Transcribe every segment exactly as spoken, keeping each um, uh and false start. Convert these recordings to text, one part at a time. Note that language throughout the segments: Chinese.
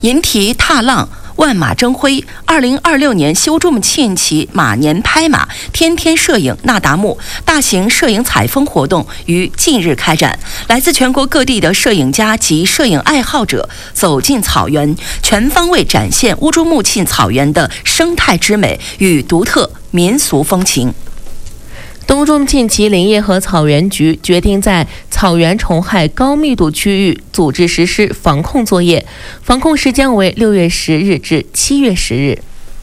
银蹄踏浪，万马争辉。二零二六年休朱木沁旗马年拍马天天摄影那达慕大型摄影采风活动于近日开展，来自全国各地的摄影家及摄影爱好者走进草原，全方位展现乌珠穆沁草原的生态之美与独特民俗风情。 东朱木沁旗林业和草原局决定在草原虫害高密度区域组织实施防控作业，防控时间为六月十日至七月十日。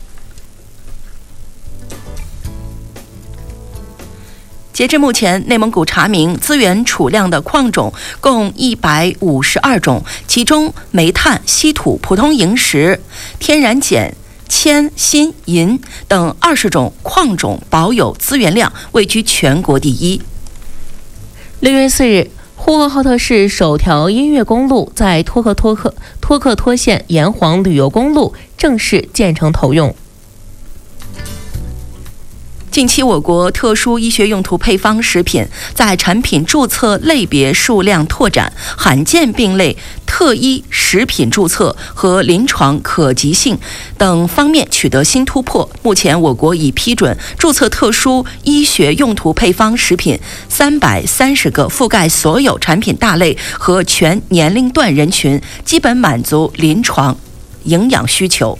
截至目前，内蒙古查明资源储量的矿种共一百五十二种，其中煤炭、稀土、普通萤石、天然碱、铅、锌、银等二十种矿种保有资源量位居全国第一。 六月四日，呼和浩特市首条音乐公路在托克托克托克托县沿黄旅游公路正式建成投用。 近期，我国特殊医学用途配方食品在产品注册类别数量拓展、罕见病类特医食品注册和临床可及性等方面取得新突破。目前，我国已批准注册特殊医学用途配方食品三百三十个，覆盖所有产品大类和全年龄段人群，基本满足临床营养需求。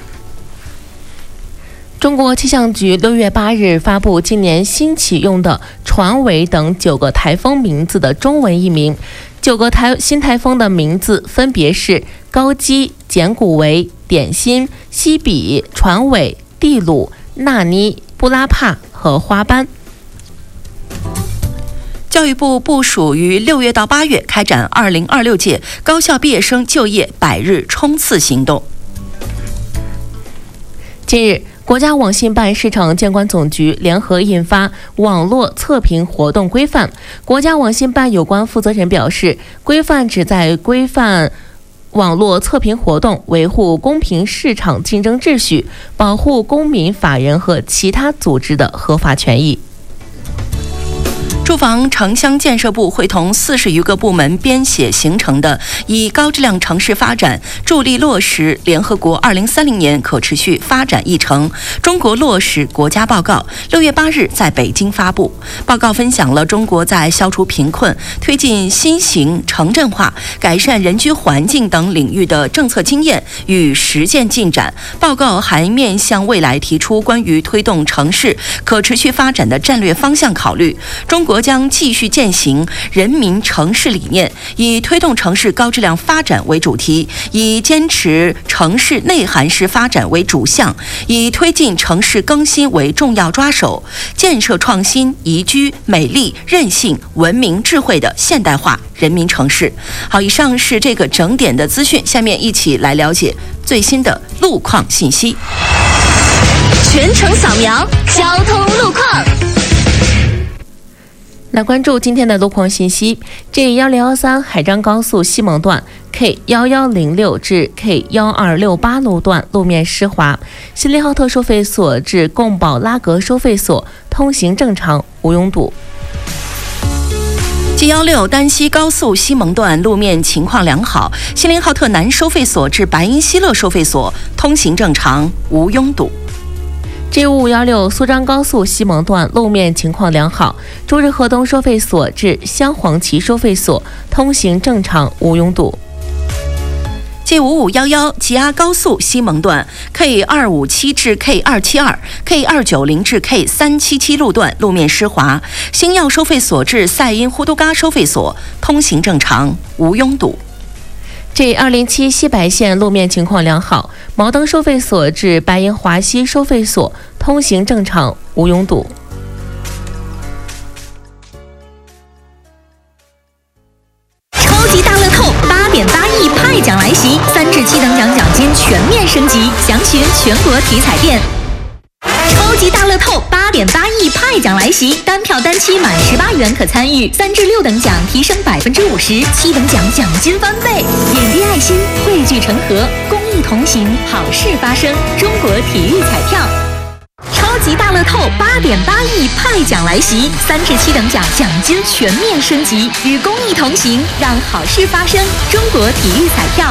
中国气象局六月八日发布今年新启用的船尾等九个台风名字的中文译名。九个台新台风的名字分别是高基、简古维、点心、西比、船尾、蒂鲁、纳尼、布拉帕和花斑。 教育部部署于六月到八月开展二零二六届高校毕业生就业百日冲刺行动。 近日，国家网信办、市场监管总局联合印发《网络测评活动规范》。国家网信办有关负责人表示，规范旨在规范网络测评活动，维护公平市场竞争秩序，保护公民、法人和其他组织的合法权益。 住房城乡建设部会同四十余个部门编写形成的以高质量城市发展助力落实联合国二零三零年可持续发展议程中国落实国家报告，六月八日在北京发布。报告分享了中国在消除贫困、推进新型城镇化、改善人居环境等领域的政策经验与实践进展。报告还面向未来提出关于推动城市可持续发展的战略方向考虑。中国将继续践行人民城市理念，以推动城市高质量发展为主题，以坚持城市内涵式发展为主项，以推进城市更新为重要抓手，建设创新、宜居、美丽、韧性、文明、智慧的现代化人民城市。好，以上是这个整点的资讯，下面一起来了解最新的路况信息。 全程扫描交通路况。 来关注今天的路况信息。G 一零一三海张高速西蒙段 K 一一零六至 K 一二六八路段路面湿滑，锡林浩特收费所至贡保拉格收费所通行正常，无拥堵。 G 一六丹西高速西蒙段路面情况良好，锡林浩特南收费所至白银西乐收费所通行正常，无拥堵。 G 五五一六苏张高速西蒙段路面情况良好，朱日河东收费所至镶黄旗收费所通行正常，无拥堵。 G 五五一一吉阿高速西蒙段 K 二五七至 K 二七二、K 二九零至 K 三七七路段路面湿滑，星耀收费所至赛因呼都嘎收费所通行正常，无拥堵。 G 二零七西白线路面情况良好，毛登收费所至白银华西收费所通行正常，无拥堵。 超级大乐透八点八亿派奖来袭，三至七等奖奖金全面升级，详询全国体彩店。超级大乐透八点八亿派奖来袭，单票单期满十八元可参与，三至六等奖提升百分之五十，七等奖奖金翻倍。点滴爱心，汇聚成河，公益同行，好事发生。中国体育彩票。超级大乐透八点八亿派奖来袭，三至七等奖奖金全面升级，与公益同行，让好事发生。中国体育彩票。